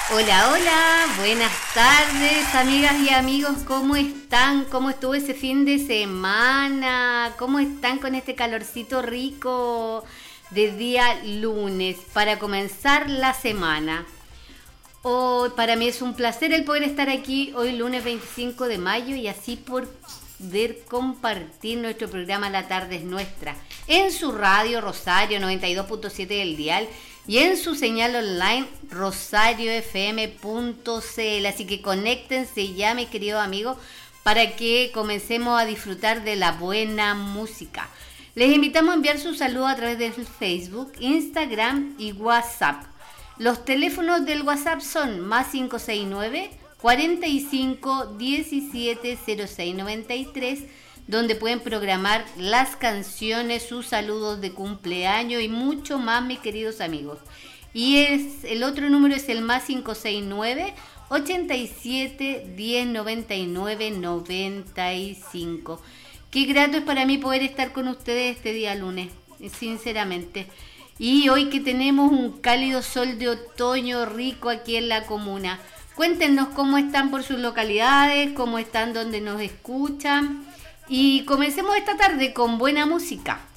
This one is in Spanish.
Hola, hola, buenas tardes, amigas y amigos, ¿cómo están? ¿Cómo estuvo ese fin de semana? ¿Cómo están con este calorcito rico de día lunes para comenzar la semana? Hoy para mí es un placer el poder estar aquí hoy lunes 25 de mayo y así poder compartir nuestro programa La Tarde es Nuestra en su radio Rosario 92.7 del dial y en su señal online rosariofm.cl. Así que conéctense ya, mis queridos amigos, para que comencemos a disfrutar de la buena música. Les invitamos a enviar su saludo a través de Facebook, Instagram y WhatsApp. Los teléfonos del WhatsApp son más 569 45 17 06 93, donde pueden programar las canciones, sus saludos de cumpleaños y mucho más, mis queridos amigos. Y el otro número es el más 569 87 10 99 95. Qué grato es para mí poder estar con ustedes este día lunes, sinceramente. Y hoy que tenemos un cálido sol de otoño rico aquí en la comuna. Cuéntenos cómo están por sus localidades, cómo están donde nos escuchan. Y comencemos esta tarde con buena música.